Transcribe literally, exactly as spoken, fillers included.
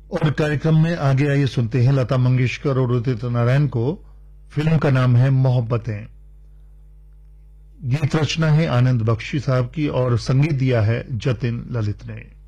और कार्यक्रम में आगे आइए सुनते हैं लता मंगेशकर और उदित नारायण को। फिल्म का नाम है मोहब्बतें। गीत रचना है आनंद बख्शी साहब की और संगीत दिया है जतिन ललित ने।